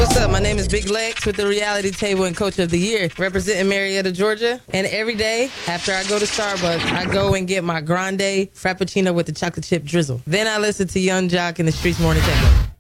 what's up? My name is Big Lex with the Reality Table and Coach of the Year, representing Marietta, Georgia. And every day after I go to Starbucks, I go and get my grande frappuccino with the chocolate chip drizzle. Then I listen to Young Jock in the Streets Morning Table.